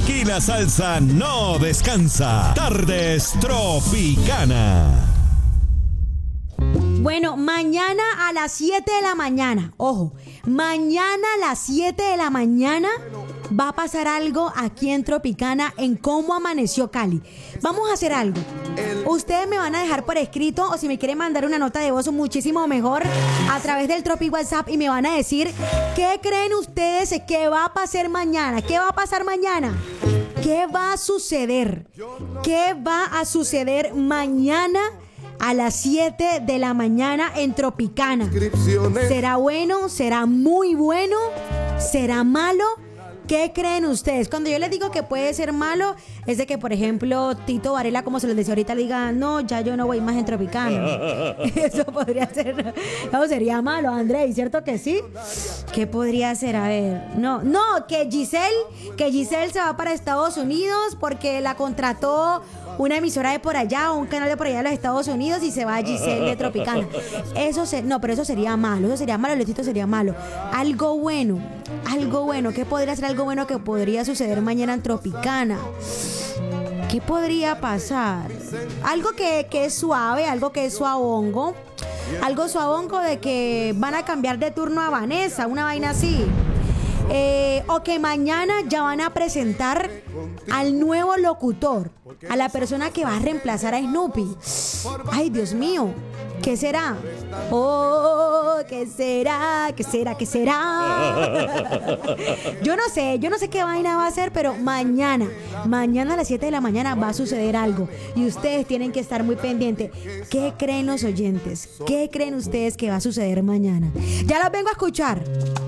Aquí la salsa no descansa. Tardes Tropicana. Bueno, mañana a las 7 de la mañana, ojo, mañana a las 7 de la mañana va a pasar algo aquí en Tropicana en Cómo Amaneció Cali. Vamos a hacer algo. Ustedes me van a dejar por escrito o si me quieren mandar una nota de voz muchísimo mejor a través del Tropi WhatsApp y me van a decir qué creen ustedes que va a pasar mañana. ¿Qué va a pasar mañana? ¿Qué va a suceder? ¿Qué va a suceder mañana a las 7 de la mañana en Tropicana? ¿Será bueno? ¿Será muy bueno? ¿Será malo? ¿Qué creen ustedes? Cuando yo les digo que puede ser malo, es de que, por ejemplo, Tito Varela, como se les decía ahorita, le diga, no, ya yo no voy más en Tropicana. Eso podría ser, no, sería malo, André, ¿cierto que sí? ¿Qué podría ser? A ver, no, que Giselle se va para Estados Unidos porque la contrató una emisora de por allá o un canal de por allá de los Estados Unidos y se va a Giselle de Tropicana. No, pero eso sería malo, Letito, sería malo. Algo bueno, ¿qué podría ser algo bueno que podría suceder mañana en Tropicana? ¿Qué podría pasar? Algo que es suave, algo que es suavongo. Algo suavongo de que van a cambiar de turno a Vanessa, una vaina así. O que mañana ya van a presentar al nuevo locutor, a la persona que va a reemplazar a Snoopy. Ay, Dios mío, ¿qué será? Oh, ¿qué será? ¿Qué será? ¿Qué será? Yo no sé qué vaina va a ser, pero mañana a las 7 de la mañana va a suceder algo y ustedes tienen que estar muy pendientes. ¿Qué creen los oyentes? ¿Qué creen ustedes que va a suceder mañana? Ya los vengo a escuchar.